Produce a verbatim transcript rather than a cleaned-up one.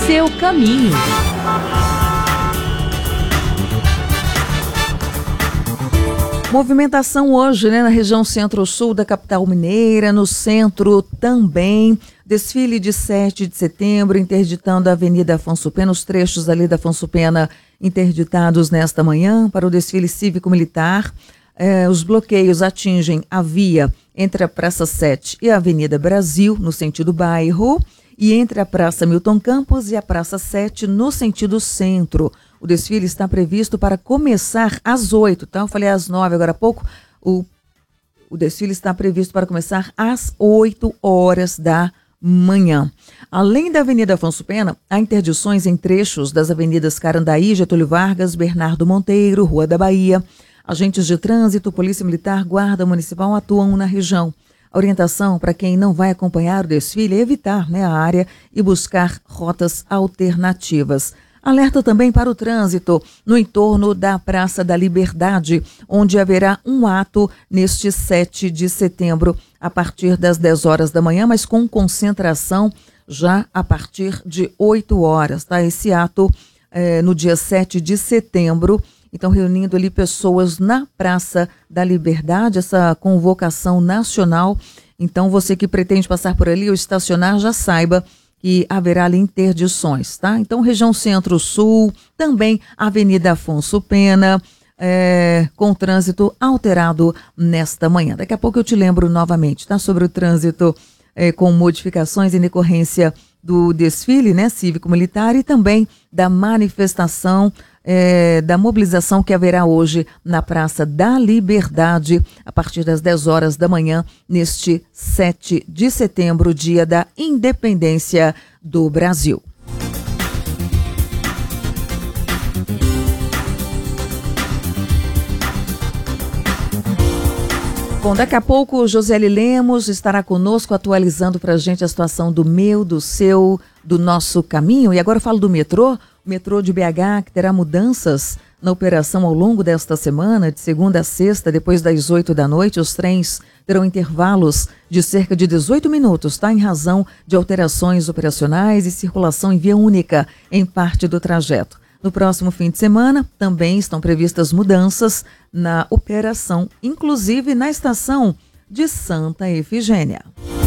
seu caminho. Movimentação hoje, né, na região centro-sul da capital mineira, no centro também. Desfile de sete de setembro, interditando a Avenida Afonso Pena, os trechos ali da Afonso Pena interditados nesta manhã para o desfile cívico-militar. Eh, os bloqueios atingem a via entre a Praça sete e a Avenida Brasil, no sentido bairro, e entre a Praça Milton Campos e a Praça sete, no sentido centro. O desfile está previsto para começar às oito, tá? Eu falei às nove agora há pouco. O, o desfile está previsto para começar às oito horas da manhã. Além da Avenida Afonso Pena, há interdições em trechos das avenidas Carandaí, Getúlio Vargas, Bernardo Monteiro, Rua da Bahia. Agentes de trânsito, Polícia Militar, Guarda Municipal atuam na região. A orientação para quem não vai acompanhar o desfile é evitar, né, a área e buscar rotas alternativas. Alerta também para o trânsito no entorno da Praça da Liberdade, onde haverá um ato neste sete de setembro, a partir das dez horas da manhã, mas com concentração já a partir de oito horas, tá? Esse ato é, no dia sete de setembro, então reunindo ali pessoas na Praça da Liberdade, essa convocação nacional. Então você que pretende passar por ali ou estacionar, já saiba que haverá ali interdições, tá? Então, região centro-sul, também Avenida Afonso Pena, é, com trânsito alterado nesta manhã. Daqui a pouco eu te lembro novamente, tá? Sobre o trânsito é, com modificações em decorrência do desfile, né, cívico-militar e também da manifestação, é, da mobilização que haverá hoje na Praça da Liberdade, a partir das dez horas da manhã, neste sete de setembro, dia da independência do Brasil. Bom, daqui a pouco o Josiele Lemos estará conosco atualizando para a gente a situação do meu, do seu, do nosso caminho. E agora eu falo do metrô, o metrô de B H, que terá mudanças na operação ao longo desta semana, de segunda a sexta, depois das oito da noite. Os trens terão intervalos de cerca de dezoito minutos, tá? Em razão de alterações operacionais e circulação em via única em parte do trajeto. No próximo fim de semana, também estão previstas mudanças na operação, inclusive na estação de Santa Efigênia.